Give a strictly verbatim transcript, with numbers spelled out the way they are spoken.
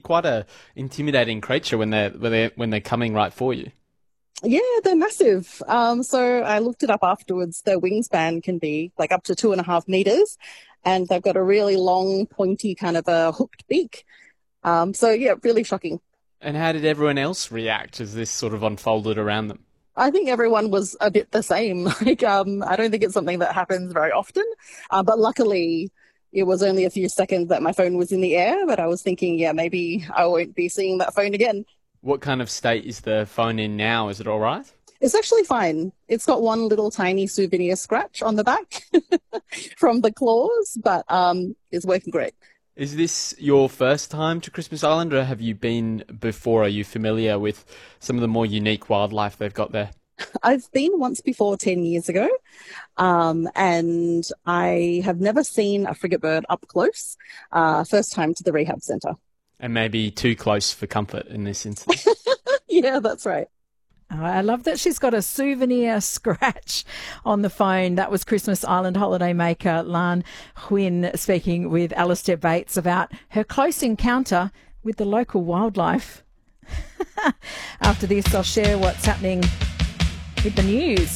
quite a intimidating creature when they're when they're when they're coming right for you. Yeah, they're massive. Um, so I looked it up afterwards. Their wingspan can be like up to two and a half meters, and they've got a really long, pointy kind of a hooked beak. Um, so yeah, really shocking. And how did everyone else react as this sort of unfolded around them? I think everyone was a bit the same. Like, um, I don't think it's something that happens very often. Uh, but luckily, it was only a few seconds that my phone was in the air. But I was thinking, yeah, maybe I won't be seeing that phone again. What kind of state is the phone in now? Is it all right? It's actually fine. It's got one little tiny souvenir scratch on the back from the claws, but um, it's working great. Is this your first time to Christmas Island, or have you been before? Are you familiar with some of the more unique wildlife they've got there? I've been once before ten years ago, um, and I have never seen a frigate bird up close. Uh, first time to the rehab centre. And maybe too close for comfort in this instance. Yeah, that's right. Oh, I love that she's got a souvenir scratch on the phone. That was Christmas Island holidaymaker Lan Huynh speaking with Alistair Bates about her close encounter with the local wildlife. After this, I'll share what's happening with the news.